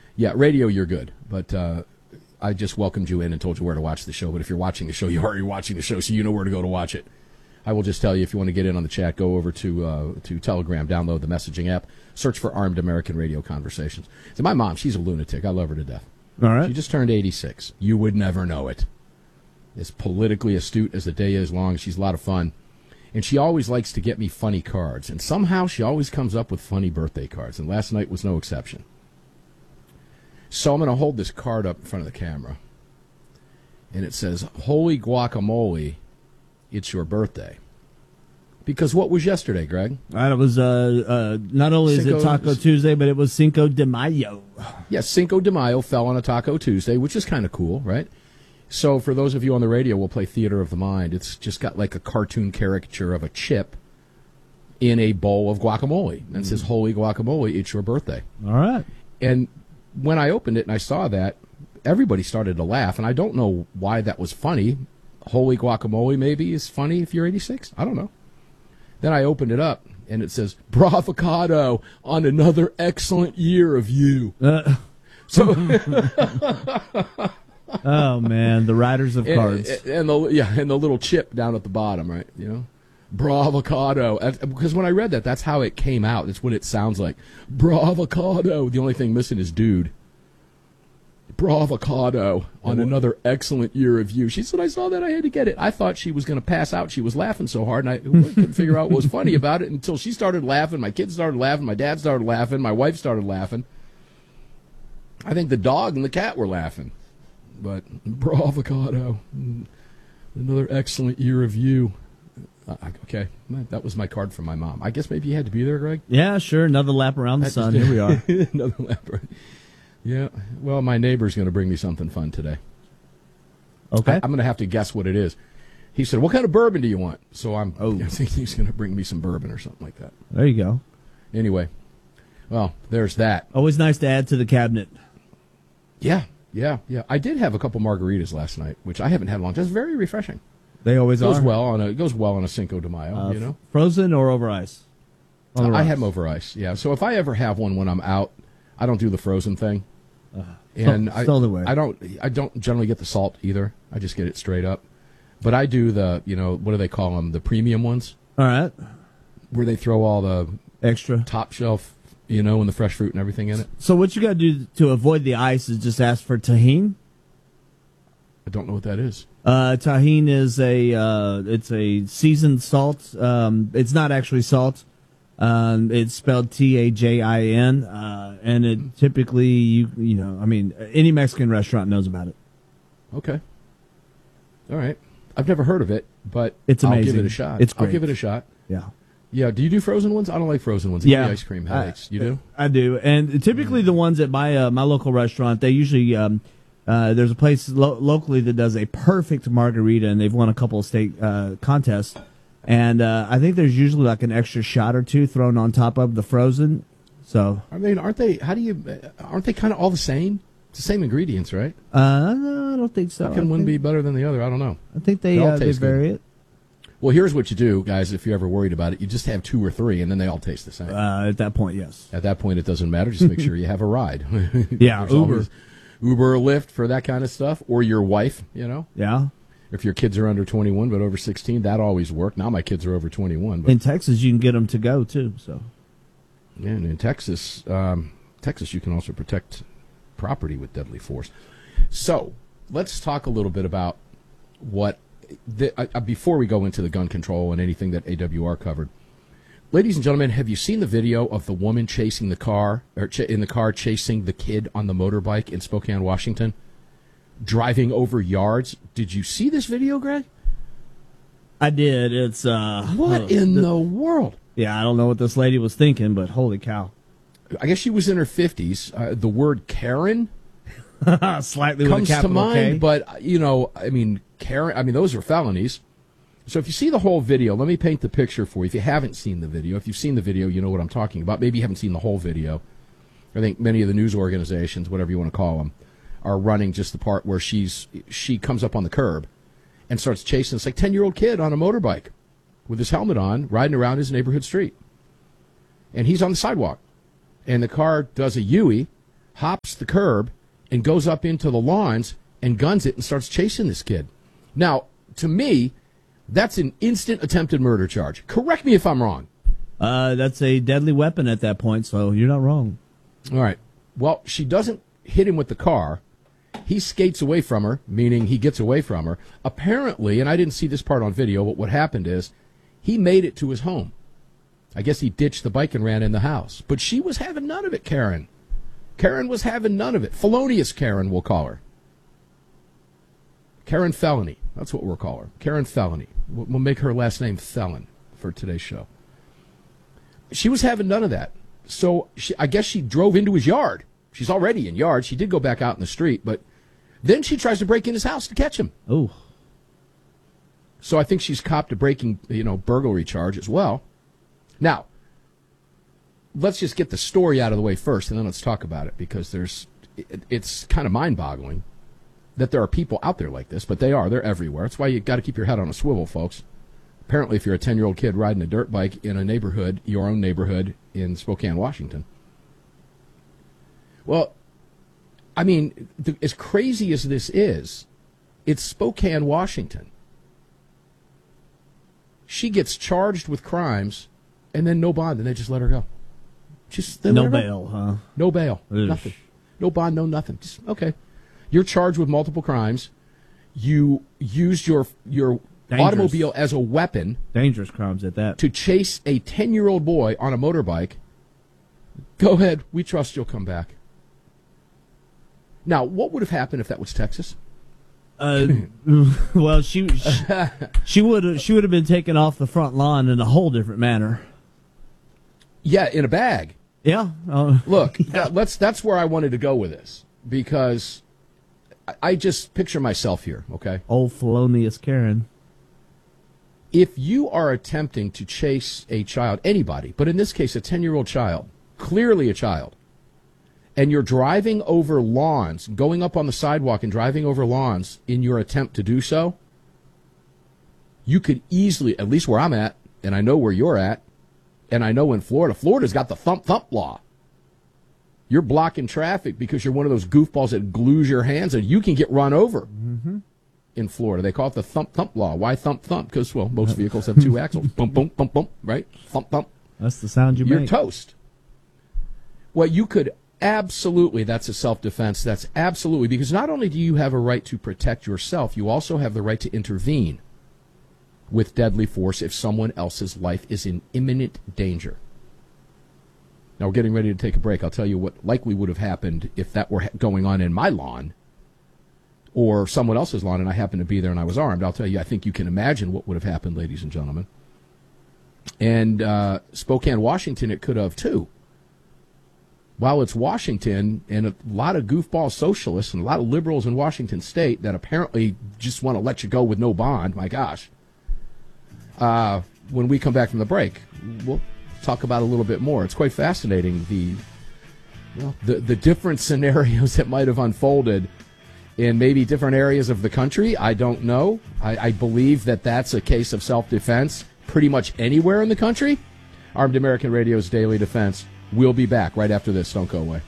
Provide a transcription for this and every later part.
Yeah, radio, you're good. But I just welcomed you in and told you where to watch the show. But if you're watching the show, you're already watching the show, so you know where to go to watch it. I will just tell you, if you want to get in on the chat, go over to Telegram, download the messaging app, search for Armed American Radio Conversations. So my mom, she's a lunatic. I love her to death. All right. She just turned 86. You would never know it. As politically astute as the day is long, she's a lot of fun. And she always likes to get me funny cards. And somehow she always comes up with funny birthday cards. And last night was no exception. So I'm going to hold this card up in front of the camera. And it says, "Holy guacamole, it's your birthday." Because what was yesterday, Greg? It was not only is it Taco Tuesday, but it was Cinco de Mayo. Yes, Cinco de Mayo fell on a Taco Tuesday, which is kind of cool, right? So for those of you on the radio, we'll play Theater of the Mind. It's just got like a cartoon caricature of a chip in a bowl of guacamole. And it says, "Holy guacamole, it's your birthday." All right. And when I opened it and I saw that, everybody started to laugh. And I don't know why that was funny. Holy guacamole maybe is funny if you're 86. I don't know. Then I opened it up, and it says, "Bravocado on another excellent year of you." So, oh man, the riders of cards, and the little chip down at the bottom, right? You know, Bravocado. Because when I read that, that's how it came out. It's what it sounds like. Bravocado. The only thing missing is dude. Bravocado on another excellent year of you. She said, "I saw that. I had to get it." I thought she was going to pass out. She was laughing so hard, and I couldn't figure out what was funny about it until she started laughing. My kids started laughing. My dad started laughing. My wife started laughing. I think the dog and the cat were laughing. But Bravocado, another excellent year of you. Okay, that was my card from my mom. I guess maybe you had to be there, Greg? Yeah, sure. Another lap around the sun. Here we are. Another lap around. Yeah, well, my neighbor's going to bring me something fun today. Okay. I'm going to have to guess what it is. He said, "What kind of bourbon do you want?" So I think he's going to bring me some bourbon or something like that. There you go. Anyway, well, there's that. Always nice to add to the cabinet. Yeah. I did have a couple margaritas last night, which I haven't had in a long time. It's very refreshing. They always are. It goes well on a Cinco de Mayo, you know? Frozen or over ice? I had them over ice, yeah. So if I ever have one when I'm out, I don't do the frozen thing. And still the way. I don't generally get the salt either. I just get it straight up. But I do the, what do they call them? The premium ones. All right. Where they throw all the extra top shelf, and the fresh fruit and everything in it. So what you got to do to avoid the ice is just ask for tahini. I don't know what that is. Tahini is it's a seasoned salt. It's not actually salt. It's spelled Tajin, and it typically any Mexican restaurant knows about it. Okay. All right. I've never heard of it, but it's amazing. I'll give it a shot. It's great. I'll give it a shot. Yeah. Yeah. Do you do frozen ones? I don't like frozen ones. Yeah. Ice cream headaches. You do? I do, and typically the ones at my local restaurant, they usually there's a place locally that does a perfect margarita, and they've won a couple of state contests. And I think there's usually like an extra shot or two thrown on top of the frozen. So I mean, aren't they kind of all the same? It's the same ingredients, right? No, I don't think so. How can one be better than the other? I don't know. I think they vary it. Well, here's what you do, guys, if you're ever worried about it. You just have 2 or 3, and then they all taste the same. At that point, yes. At that point, it doesn't matter. Just make sure you have a ride. Yeah, Uber or Lyft for that kind of stuff, or your wife, Yeah. If your kids are under 21 but over 16, that always worked. Now my kids are over 21. But in Texas, you can get them to go, too. So. Yeah, and in Texas, you can also protect property with deadly force. So let's talk a little bit about what before we go into the gun control and anything that AWR covered. Ladies and gentlemen, have you seen the video of the woman chasing the car, or in the car chasing the kid on the motorbike in Spokane, Washington, driving over yards? Did you see this video, Greg? I did. It's what in the world? Yeah, I don't know what this lady was thinking, but holy cow! I guess she was in her 50s. The word Karen slightly comes with a capital to mind, K. but Karen. Those are felonies. So if you see the whole video, let me paint the picture for you. If you haven't seen the video, if you've seen the video, you know what I'm talking about. Maybe you haven't seen the whole video. I think many of the news organizations, whatever you want to call them, are running just the part where she comes up on the curb and starts chasing this 10-year-old kid on a motorbike with his helmet on, riding around his neighborhood street. And he's on the sidewalk. And the car does a U-ey, hops the curb and goes up into the lawns and guns it and starts chasing this kid. Now, to me, that's an instant attempted murder charge. Correct me if I'm wrong. That's a deadly weapon at that point, so you're not wrong. All right. Well, she doesn't hit him with the car. He skates away from her, meaning he gets away from her. Apparently, and I didn't see this part on video, but what happened is he made it to his home. I guess he ditched the bike and ran in the house. But she was having none of it, Karen. Karen was having none of it. Felonious Karen, we'll call her. Karen Felony. That's what we'll call her. Karen Felony. We'll make her last name Felon for today's show. She was having none of that. So I guess she drove into his yard. She's already in yard. She did go back out in the street, but then she tries to break in his house to catch him. Oh. So I think she's copped a burglary charge as well. Now, let's just get the story out of the way first, and then let's talk about it, because it's kind of mind-boggling that there are people out there like this, but they're everywhere. That's why you got to keep your head on a swivel, folks. Apparently, if you're a 10-year-old kid riding a dirt bike in a neighborhood, your own neighborhood in Spokane, Washington. Well, I mean, as crazy as this is, it's Spokane, Washington. She gets charged with crimes, and then no bond, and they just let her go. No bail, huh? No bail, nothing. No bond, no nothing. Just, okay. You're charged with multiple crimes. You used your automobile as a weapon. Dangerous crimes at that. To chase a 10-year-old boy on a motorbike. Go ahead. We trust you'll come back. Now, what would have happened if that was Texas? Well, she would have been taken off the front lawn in a whole different manner. Yeah, in a bag. Yeah. Look, that's where I wanted to go with this, because I just picture myself here, okay? Old felonious Karen. If you are attempting to chase a child, anybody, but in this case a 10-year-old child, clearly a child, and you're driving over lawns, going up on the sidewalk and driving over lawns in your attempt to do so, you could easily, at least where I'm at, and I know where you're at, and I know in Florida's got the thump law. You're blocking traffic because you're one of those goofballs that glues your hands, and you can get run over. Mm-hmm. In Florida, they call it the thump law. Why thump? Because, well, most vehicles have two axles. Bump, bump, bump, bump, right? Thump. That's the sound you make. You're toast. Well, you could absolutely, that's a self-defense. That's absolutely, because not only do you have a right to protect yourself, you also have the right to intervene with deadly force if someone else's life is in imminent danger. Now, we're getting ready to take a break. I'll tell you what likely would have happened if that were going on in my lawn or someone else's lawn and I happened to be there and I was armed. I'll tell you, I think you can imagine what would have happened, ladies and gentlemen. And Spokane, Washington, it could have too. While it's Washington and a lot of goofball socialists and a lot of liberals in Washington state that apparently just want to let you go with no bond, my gosh. When we come back from the break, we'll talk about it a little bit more. It's quite fascinating, the different scenarios that might have unfolded in maybe different areas of the country. I don't know. I believe that that's a case of self-defense pretty much anywhere in the country. Armed American Radio's Daily Defense. We'll be back right after this. Don't go away.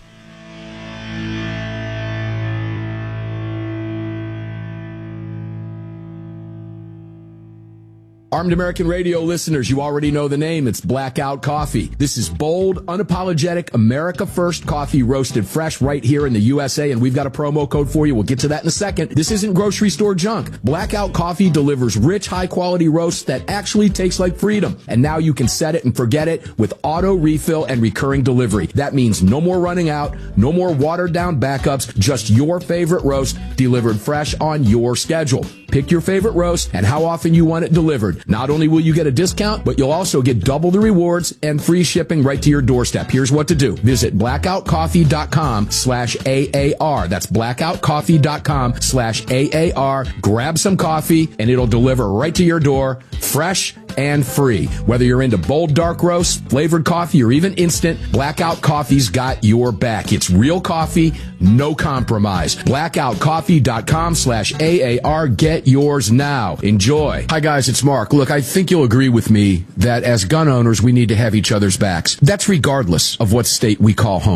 Armed American Radio listeners, you already know the name. It's Blackout Coffee. This is bold, unapologetic, America First coffee roasted fresh right here in the USA, and we've got a promo code for you. We'll get to that in a second. This isn't grocery store junk. Blackout Coffee delivers rich, high-quality roasts that actually taste like freedom. And now you can set it and forget it with auto refill and recurring delivery. That means no more running out, no more watered-down backups, just your favorite roast delivered fresh on your schedule. Pick your favorite roast and how often you want it delivered. Not only will you get a discount, but you'll also get double the rewards and free shipping right to your doorstep. Here's what to do. Visit blackoutcoffee.com/AAR. That's blackoutcoffee.com/AAR. Grab some coffee and it'll deliver right to your door, fresh and free. Whether you're into bold dark roast, flavored coffee, or even instant, Blackout Coffee's got your back. It's real coffee, no compromise. Blackoutcoffee.com/AAR. Get yours now. Enjoy. Hi guys, it's Mark. Look, I think you'll agree with me that as gun owners, we need to have each other's backs. That's regardless of what state we call home.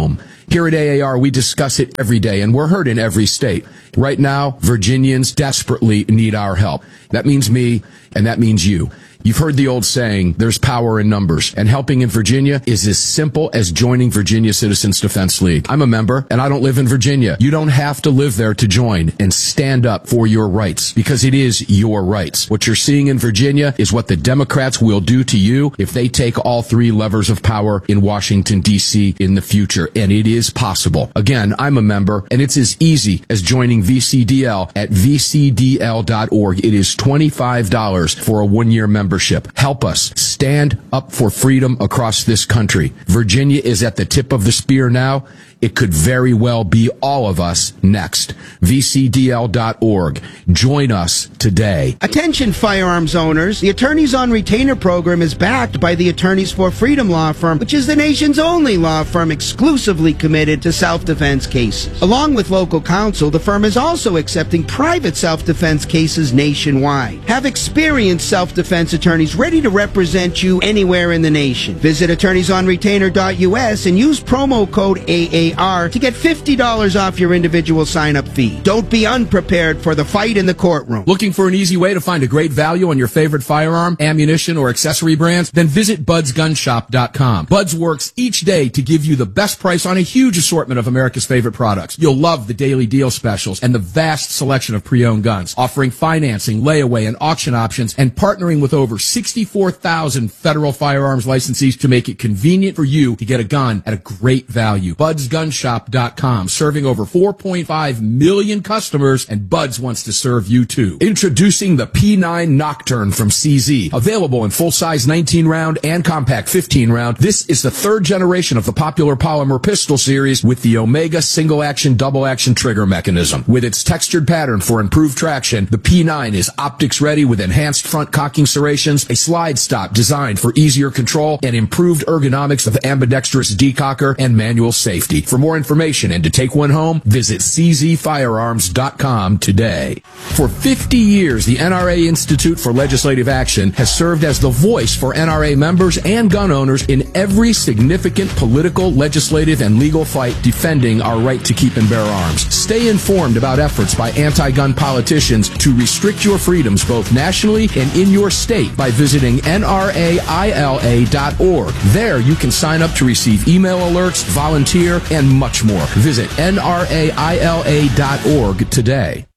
Here at AAR, we discuss it every day, and we're heard in every state. Right now, Virginians desperately need our help. That means me, and that means you. You've heard the old saying, there's power in numbers, and helping in Virginia is as simple as joining Virginia Citizens Defense League. I'm a member, and I don't live in Virginia. You don't have to live there to join and stand up for your rights, because it is your rights. What you're seeing in Virginia is what the Democrats will do to you if they take all three levers of power in Washington, D.C. in the future, and it is possible. Again, I'm a member, and it's as easy as joining VCDL at vcdl.org. It is $25 for a one-year membership. Help us stand up for freedom across this country. Virginia is at the tip of the spear now. It could very well be all of us next. VCDL.org. Join us today. Attention firearms owners. The Attorneys on Retainer program is backed by the Attorneys for Freedom law firm, which is the nation's only law firm exclusively committed to self-defense cases. Along with local counsel, the firm is also accepting private self-defense cases nationwide. Have experienced self-defense attorneys ready to represent you anywhere in the nation. Visit attorneysonretainer.us and use promo code AAR to get $50 off your individual sign-up fee. Don't be unprepared for the fight in the courtroom. Looking for an easy way to find a great value on your favorite firearm, ammunition, or accessory brands? Then visit budsgunshop.com. Buds works each day to give you the best price on a huge assortment of America's favorite products. You'll love the daily deal specials and the vast selection of pre-owned guns, offering financing, layaway, and auction options, and partnering with over 64,000 federal firearms licensees to make it convenient for you to get a gun at a great value. Budsgunshop.com, serving over 4.5 million customers, and Buds wants to serve you too. Introducing the P9 Nocturne from CZ, available in full-size 19-round and compact 15-round. This is the third generation of the popular polymer pistol series with the Omega single-action, double-action trigger mechanism. With its textured pattern for improved traction, the P9 is optics-ready with enhanced front cocking serrations, a slide stop designed for easier control, and improved ergonomics of ambidextrous decocker and manual safety. For more information and to take one home, visit czfirearms.com today. For 50 years, the NRA Institute for Legislative Action has served as the voice for NRA members and gun owners in every significant political, legislative, and legal fight defending our right to keep and bear arms. Stay informed about efforts by anti-gun politicians to restrict your freedoms both nationally and in your state by visiting nraila.org. There you can sign up to receive email alerts, volunteer, and much more. Visit nraila.org today.